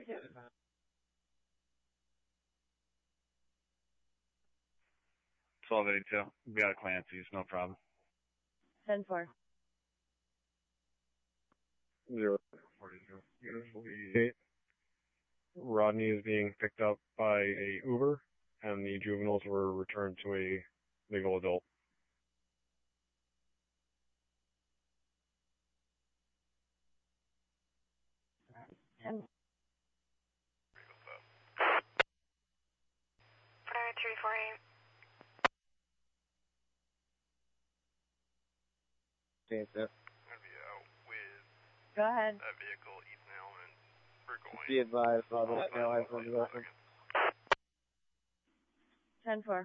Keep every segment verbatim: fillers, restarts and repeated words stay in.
twelve eighty-two. We got Clancy's, no problem. ten four. Zero forty-eight. Rodney is being picked up by a Uber, and the juveniles were returned to a legal adult. ten. Alright, three four eight. Stand up. Go ahead. That vehicle, Ethan Allen, Burgoyne. Be advised, Bravo. Now I phone you open. ten four.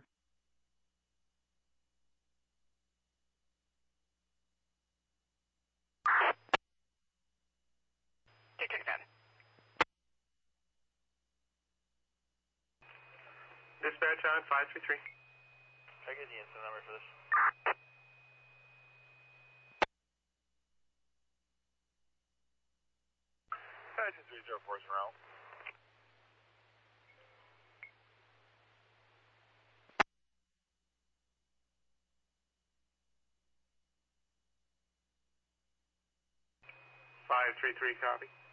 Take take that. Dispatch on five three three. I get the incident number for this. Engine three zero four is around. five three three, copy.